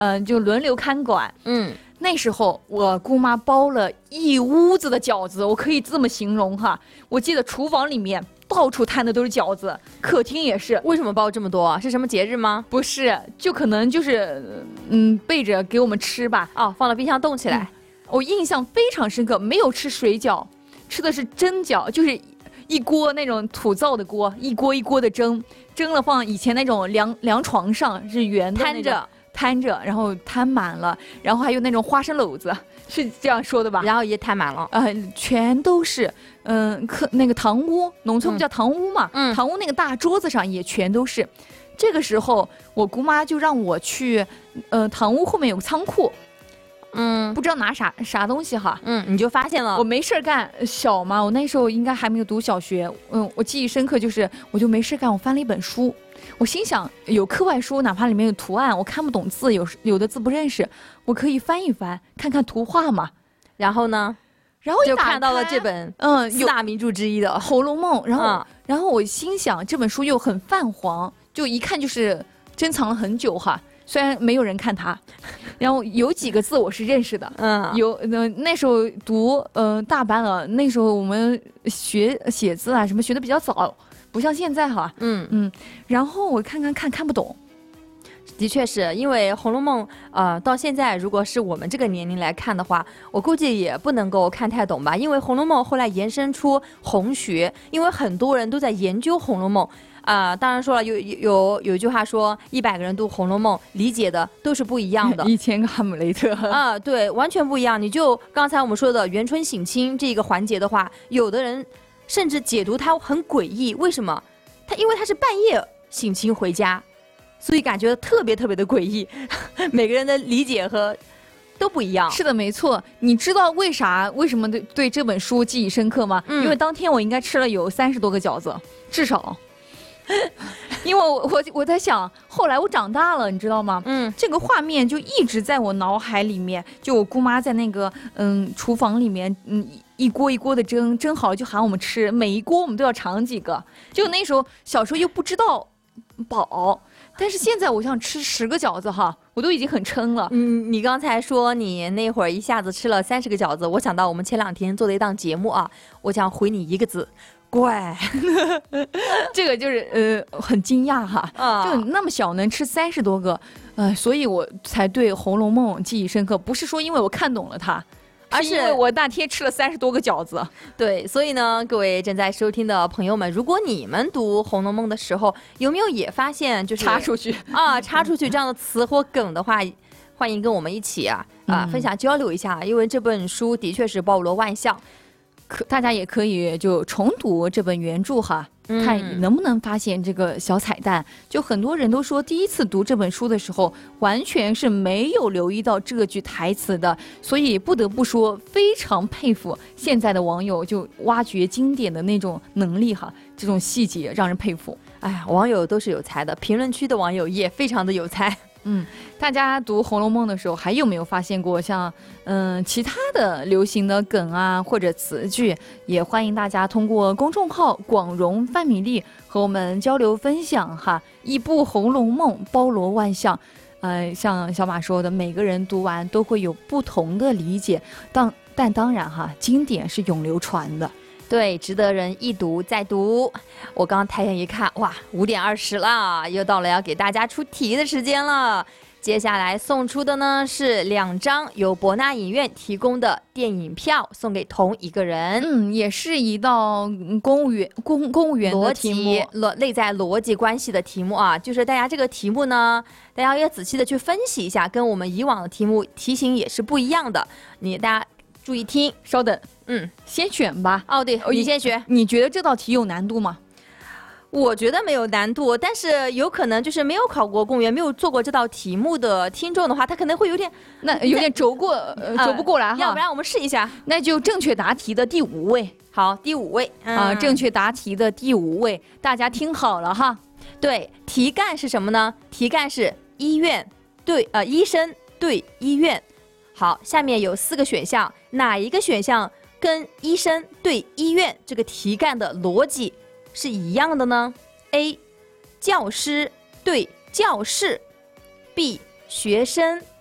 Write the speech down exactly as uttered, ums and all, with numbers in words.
嗯、呃，就轮流看管。 嗯， 那时候我姑妈包了一屋子的饺子，我可以这么形容哈。我记得厨房里面到处摊的都是饺子，客厅也是。 为什么包这么多？是什么节日吗？ 不是，就可能就是嗯备着给我们吃吧。 哦，放到冰箱冻起来。嗯， 我印象非常深刻，没有吃水饺，吃的是蒸饺，就是一锅那种土灶的锅，一锅一锅的蒸，蒸了放以前那种凉凉床上是圆的摊着摊着，然后摊满了，然后还有那种花生篓子，是这样说的吧？ 然后也摊满了， 呃，全都是，嗯，客那个堂屋，农村不叫堂屋嘛， 嗯， 堂屋那个大桌子上也全都是。这个时候，我姑妈就让我去，呃，堂屋后面有个仓库。 嗯， 不知道拿啥啥东西哈， 嗯，你就发现了， 我没事干，小嘛，我那时候应该还没有读小学，嗯，我记忆深刻就是我就没事干，我翻了一本书，我心想有课外书，哪怕里面有图案，我看不懂字，有有的字不认识，我可以翻一翻，看看图画嘛。 然后呢， 然后就看到了这本嗯四大名著之一的《 红楼梦》，然后、 嗯、 然后我心想这本书又很泛黄，就一看就是珍藏了很久哈。虽然没有人看它，然后有几个字我是认识的， 嗯， 有呃那时候读呃大班了，那时候我们学写字啊什么学的比较早，不像现在哈， 嗯嗯，然后我看看看看不懂， 的确是因为《红楼梦》呃到现在如果是我们这个年龄来看的话，我估计也不能够看太懂吧，因为《红楼梦》后来延伸出红学，因为很多人都在研究《红楼梦》。啊、呃，当然说了，有有有句话说，一百个人读《红楼梦》，理解的都是不一样的。 一千个哈姆雷特啊、呃，对，完全不一样。你就刚才我们说的元春省亲这个环节的话，有的人甚至解读它很诡异，为什么？他因为他是半夜省亲回家，所以感觉特别特别的诡异。每个人的理解和都不一样。 是的，没错。你知道为啥为什么对对这本书记忆深刻吗？嗯、因为当天我应该吃了有三十多个饺子，至少。因为我我我在想，后来我长大了，你知道吗？ 嗯， 这个画面就一直在我脑海里面。就我姑妈在那个嗯厨房里面，嗯一锅一锅的蒸，蒸好了就喊我们吃，每一锅我们都要尝几个。就那时候小时候又不知道饱，但是现在我想吃十个饺子哈，我都已经很撑了。 嗯，你刚才说你那会儿一下子吃了三十个饺子，我想到我们前两天做的一档节目啊，我想回你一个字。怪， 这个就是呃很惊讶哈，啊、就那么小能吃三十多个，呃，所以我才对《红楼梦》记忆深刻，不是说因为我看懂了它，而是因为我那天吃了三十多个饺子。 对，所以呢，各位正在收听的朋友们，如果你们读《红楼梦》的时候，有没有也发现就是插出去啊，插出去这样的词或梗的话？欢迎跟我们一起啊啊、嗯、分享交流一下，因为这本书的确是包罗万象。 可大家也可以就重读这本原著哈，嗯、看能不能发现这个小彩蛋。就很多人都说，第一次读这本书的时候，完全是没有留意到这句台词的，所以不得不说非常佩服现在的网友，就挖掘经典的那种能力哈，这种细节让人佩服。 哎呀，网友都是有才的，评论区的网友也非常的有才。 嗯，大家读《红楼梦》的时候，还有没有发现过像嗯其他的流行的梗啊或者词句？也欢迎大家通过公众号“广荣范米粒”和我们交流分享哈。一部《红楼梦》包罗万象，呃，像小马说的，每个人读完都会有不同的理解，但但当然哈，经典是永流传的。 对，值得人一读再读。我刚抬眼一看，哇，五点二十了，又到了要给大家出题的时间了。接下来送出的呢是两张由博纳影院提供的电影票，送给同一个人。 嗯，也是一道公务员公公务员的题目， 逻内在逻辑关系的题目啊，就是大家这个题目呢，大家要仔细的去分析一下，跟我们以往的题目题型也是不一样的。你大家注意听， 稍等。 嗯， 先选吧。 哦，对，你先选。 你觉得这道题有难度吗？ 我觉得没有难度，但是有可能就是没有考过公务员、没有做过这道题目的听众的话，他可能会有点那有点轴过、呃、轴不过来哈。 要不然我们试一下。 那就正确答题的第五位。 好，第五位啊、嗯，正确答题的第五位，大家听好了哈。 对，题干是什么呢？题干是医院对呃医生对医院。好，下面有四个选项，哪一个选项跟医生对医院这个题干的逻辑是一样的呢？ A. 教师对教室， B. 学生